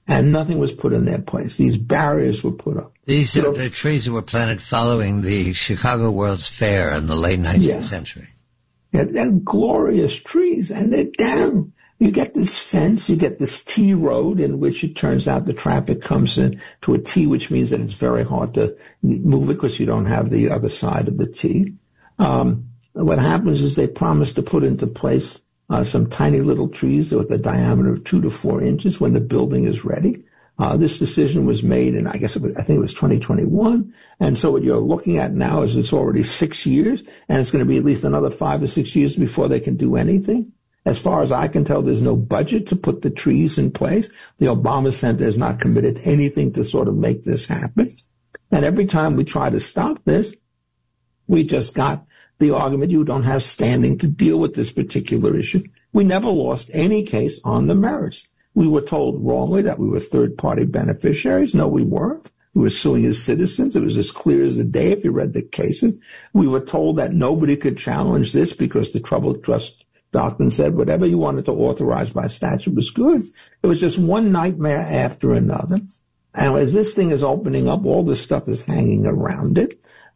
and nothing was put in their place. These barriers were put up. These are the trees that were planted following the Chicago World's Fair in the late 19th century. Yeah, they're glorious trees, and they're down. You get this fence, you get this T road in which it turns out the traffic comes in to a T, which means that it's very hard to move it because you don't have the other side of the T. What happens is they promise to put into place some tiny little trees with a diameter of 2 to 4 inches when the building is ready. This decision was made in, I think it was 2021. And so what you're looking at now is it's already 6 years, and it's going to be at least another 5 or 6 years before they can do anything. As far as I can tell, there's no budget to put the trees in place. The Obama Center has not committed anything to sort of make this happen. And every time we try to stop this, we just got the argument you don't have standing to deal with this particular issue. We never lost any case on the merits. We were told wrongly that we were third-party beneficiaries. No, we weren't. We were suing as citizens. It was as clear as the day if you read the cases. We were told that nobody could challenge this because the Troubled Trust Doctrine said whatever you wanted to authorize by statute was good. It was just one nightmare after another. And as this thing is opening up, all this stuff is hanging around it.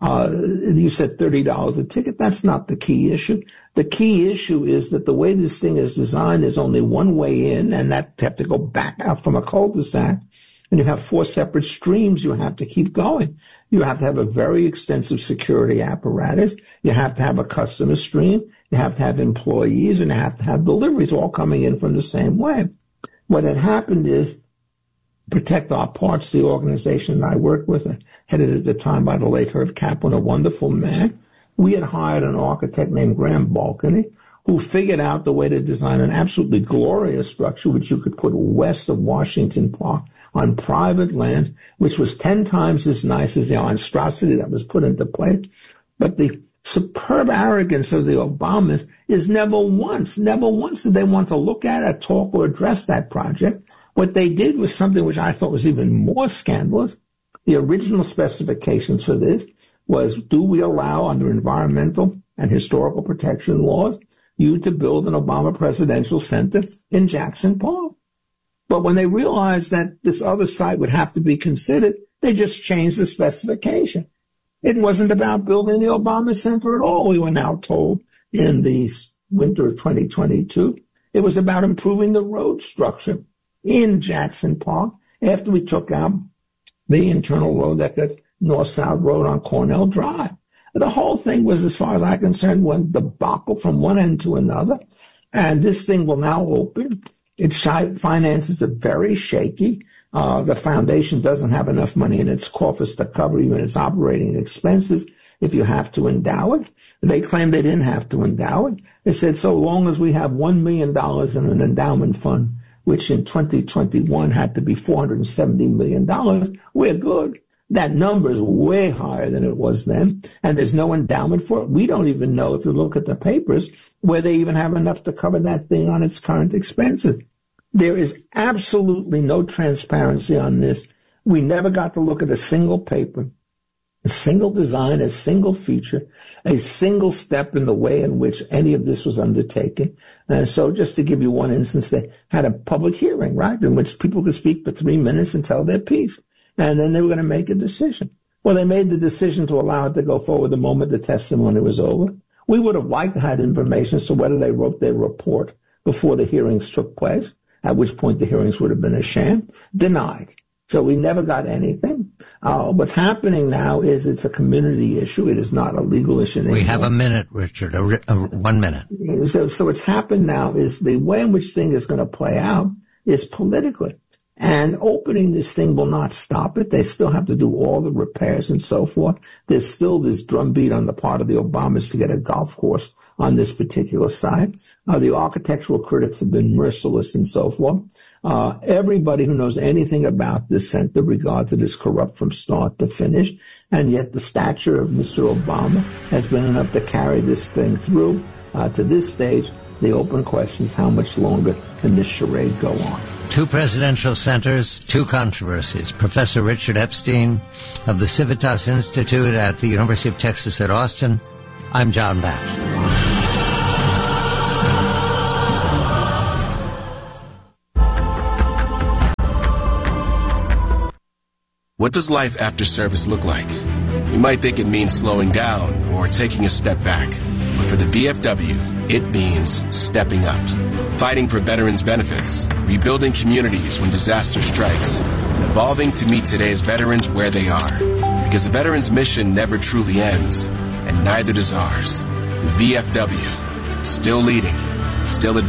You said $30 a ticket. That's not the key issue. The key issue is that the way this thing is designed is only one way in, and that you have to go back out from a cul-de-sac. And you have 4 separate streams you have to keep going. You have to have a very extensive security apparatus. You have to have a customer stream. You have to have employees, and you have to have deliveries all coming in from the same way. What had happened is Protect Our Parts, the organization that I worked with, headed at the time by the late Herb Kaplan, a wonderful man. We had hired an architect named Graham Balcony, who figured out the way to design an absolutely glorious structure which you could put west of Washington Park on private land, which was 10 times as nice as the monstrosity that was put into place. But the superb arrogance of the Obamas is never once did they want to look at it, talk, or address that project. What they did was something which I thought was even more scandalous. The original specifications for this was, do we allow under environmental and historical protection laws you to build an Obama Presidential Center in Jackson Park? But when they realized that this other site would have to be considered, they just changed the specification. It wasn't about building the Obama Center at all, we were now told in the winter of 2022. It was about improving the road structure in Jackson Park after we took out the internal road, that the north-south road on Cornell Drive. The whole thing was, as far as I'm concerned, one debacle from one end to another. And this thing will now open. Its finances are very shaky. The foundation doesn't have enough money in its coffers to cover even its operating expenses if you have to endow it. They claimed they didn't have to endow it. They said so long as we have $1 million in an endowment fund, which in 2021 had to be $470 million, we're good. That number is way higher than it was then, and there's no endowment for it. We don't even know, if you look at the papers, where they even have enough to cover that thing on its current expenses. There is absolutely no transparency on this. We never got to look at a single paper, a single design, a single feature, a single step in the way in which any of this was undertaken. And so just to give you one instance, they had a public hearing, right, in which people could speak for 3 minutes and tell their piece. And then they were going to make a decision. Well, they made the decision to allow it to go forward the moment the testimony was over. We would have liked to have information as to whether they wrote their report before the hearings took place, at which point the hearings would have been a sham. Denied. So we never got anything. What's happening now is it's a community issue. It is not a legal issue anymore. We have a minute, Richard, 1 minute. So what's happened now is the way in which thing is going to play out is politically. And opening this thing will not stop it. They still have to do all the repairs and so forth. There's still this drumbeat on the part of the Obamas to get a golf course on this particular site. The architectural critics have been merciless and so forth. Everybody who knows anything about this center regards it as corrupt from start to finish. And yet the stature of Mr. Obama has been enough to carry this thing through. To this stage, the open question is how much longer can this charade go on? 2 presidential centers, 2 controversies. Professor Richard Epstein of the Civitas Institute at the University of Texas at Austin. I'm John Batchelor. What does life after service look like? You might think it means slowing down or taking a step back. But for the VFW, it means stepping up. Fighting for veterans' benefits, rebuilding communities when disaster strikes, and evolving to meet today's veterans where they are. Because the veterans' mission never truly ends, and neither does ours. The VFW, still leading, still advancing.